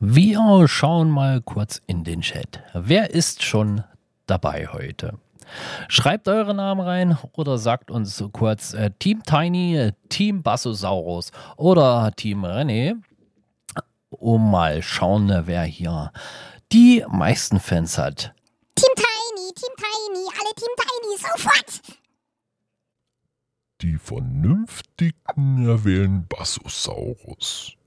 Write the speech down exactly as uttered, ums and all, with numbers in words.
Wir schauen mal kurz in den Chat. Wer ist schon dabei heute? Schreibt eure Namen rein oder sagt uns so kurz äh, Team Tiny, äh, Team Bassosaurus oder Team René, um mal schauen, wer hier die meisten Fans hat. Team Tiny, Team Tiny, alle Team Tiny, sofort! Die Vernünftigen erwählen Bassosaurus.